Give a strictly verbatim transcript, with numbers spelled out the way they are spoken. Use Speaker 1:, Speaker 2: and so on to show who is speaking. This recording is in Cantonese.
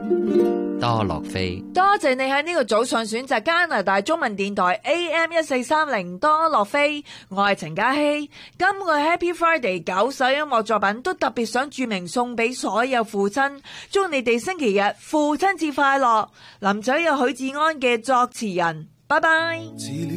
Speaker 1: 多樂飛，
Speaker 2: 多謝你喺呢個早上選擇加拿大中文電台 A M 一四三零多樂飛，我係陳嘉希。今個 Happy Friday 九首音樂作品都特別想注明送俾所有父親，祝你哋星期日父親節快樂。臨走有許志安嘅作詞人，拜拜。